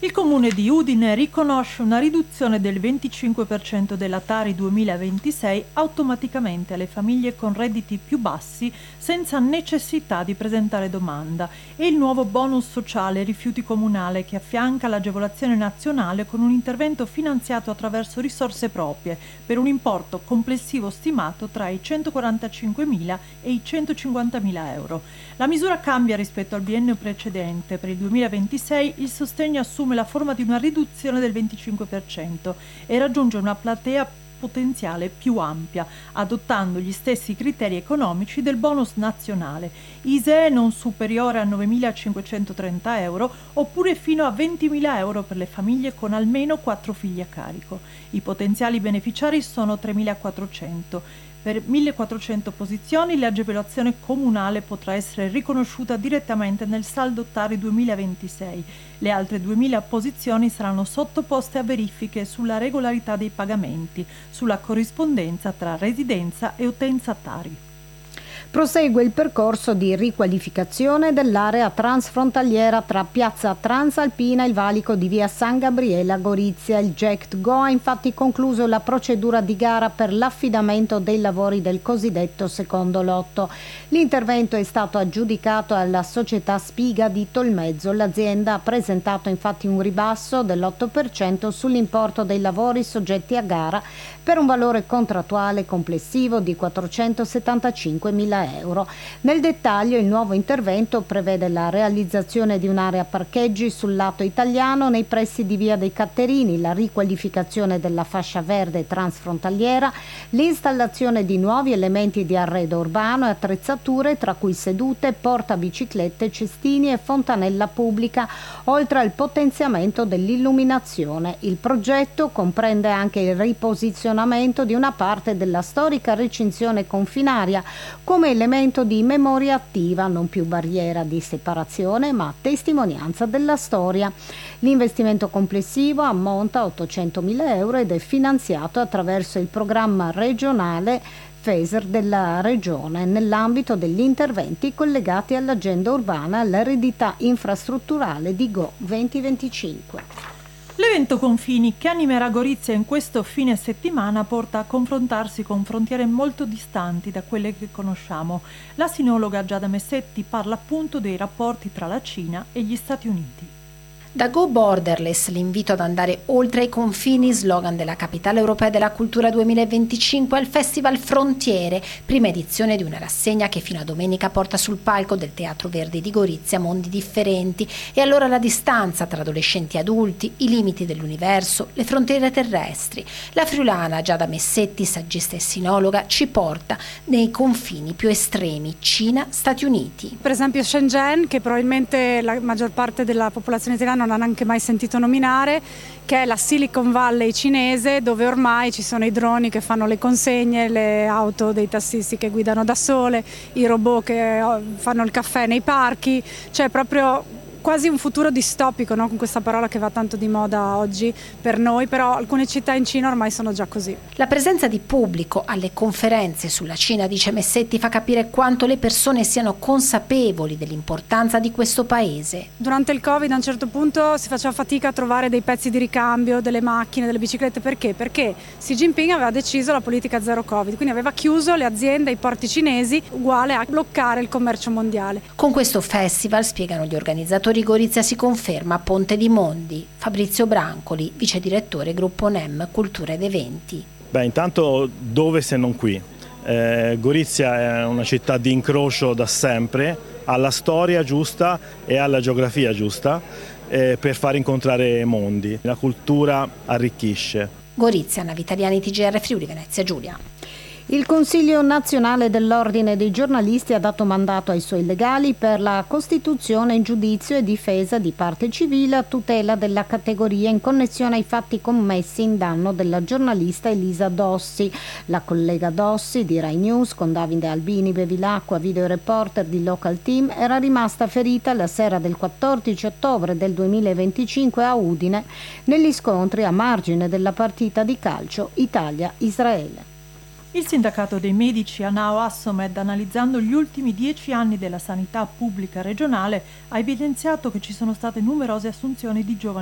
Il comune di Udine riconosce una riduzione del 25% della Tari 2026 automaticamente alle famiglie con redditi più bassi senza necessità di presentare domanda e il nuovo bonus sociale rifiuti comunale che affianca l'agevolazione nazionale con un intervento finanziato attraverso risorse proprie per un importo complessivo stimato tra i 145.000 e i 150.000 euro. La misura cambia rispetto al biennio precedente. Per il 2026 il sostegno assume la forma di una riduzione del 25% e raggiunge una platea potenziale più ampia, adottando gli stessi criteri economici del bonus nazionale, ISEE non superiore a 9.530 euro oppure fino a 20.000 euro per le famiglie con almeno 4 figli a carico. I potenziali beneficiari sono 3.400. Per 1.400 posizioni l'agevolazione comunale potrà essere riconosciuta direttamente nel saldo Tari 2026. Le altre 2.000 posizioni saranno sottoposte a verifiche sulla regolarità dei pagamenti, sulla corrispondenza tra residenza e utenza Tari. Prosegue il percorso di riqualificazione dell'area transfrontaliera tra Piazza Transalpina e il valico di via San Gabriele a Gorizia. Il GECT-GO ha infatti concluso la procedura di gara per l'affidamento dei lavori del cosiddetto secondo lotto. L'intervento è stato aggiudicato alla società Spiga di Tolmezzo. L'azienda ha presentato infatti un ribasso dell'8% sull'importo dei lavori soggetti a gara per un valore contrattuale complessivo di 475.000 euro. Nel dettaglio il nuovo intervento prevede la realizzazione di un'area parcheggi sul lato italiano nei pressi di via dei Catterini, la riqualificazione della fascia verde transfrontaliera, l'installazione di nuovi elementi di arredo urbano e attrezzature tra cui sedute, portabiciclette, cestini e fontanella pubblica, oltre al potenziamento dell'illuminazione. Il progetto comprende anche il riposizionamento di una parte della storica recinzione confinaria come elemento di memoria attiva, non più barriera di separazione ma testimonianza della storia. L'investimento complessivo ammonta a 800.000 euro ed è finanziato attraverso il programma regionale FESR della Regione nell'ambito degli interventi collegati all'agenda urbana e all'eredità infrastrutturale di GO 2025. L'evento Confini che animerà Gorizia in questo fine settimana porta a confrontarsi con frontiere molto distanti da quelle che conosciamo. La sinologa Giada Messetti parla appunto dei rapporti tra la Cina e gli Stati Uniti. Da Go Borderless, l'invito ad andare oltre i confini, slogan della Capitale Europea della Cultura 2025 al Festival Frontiere, prima edizione di una rassegna che fino a domenica porta sul palco del Teatro Verdi di Gorizia mondi differenti e allora la distanza tra adolescenti e adulti, i limiti dell'universo, le frontiere terrestri. La friulana Giada Messetti, saggista e sinologa, ci porta nei confini più estremi, Cina, Stati Uniti. Per esempio Shenzhen, che probabilmente la maggior parte della popolazione italiana non hanno neanche mai sentito nominare, che è la Silicon Valley cinese, dove ormai ci sono i droni che fanno le consegne, le auto dei tassisti che guidano da sole, i robot che fanno il caffè nei parchi, cioè proprio quasi un futuro distopico, no? Con questa parola che va tanto di moda oggi per noi, però alcune città in Cina ormai sono già così. La presenza di pubblico alle conferenze sulla Cina, dice Messetti, fa capire quanto le persone siano consapevoli dell'importanza di questo paese. Durante il Covid a un certo punto si faceva fatica a trovare dei pezzi di ricambio, delle macchine, delle biciclette. Perché? Perché Xi Jinping aveva deciso la politica zero Covid, quindi aveva chiuso le aziende, i porti cinesi, uguale a bloccare il commercio mondiale. Con questo festival, spiegano gli organizzatori, Gorizia si conferma Ponte di Mondi. Fabrizio Brancoli, vice direttore gruppo NEM Cultura ed Eventi. Intanto dove se non qui? Gorizia è una città di incrocio da sempre, ha la storia giusta e ha la geografia giusta per far incontrare mondi. La cultura arricchisce. Gorizia, Navitaliani, TGR Friuli, Venezia Giulia. Il Consiglio nazionale dell'Ordine dei giornalisti ha dato mandato ai suoi legali per la costituzione in giudizio e difesa di parte civile a tutela della categoria in connessione ai fatti commessi in danno della giornalista Elisa Dossi. La collega Dossi di Rai News con Davide Albini Bevilacqua, video reporter di Local Team, era rimasta ferita la sera del 14 ottobre del 2025 a Udine negli scontri a margine della partita di calcio Italia-Israele. Il sindacato dei medici ANAO Assomed, analizzando gli ultimi 10 anni della sanità pubblica regionale, ha evidenziato che ci sono state numerose assunzioni di giovani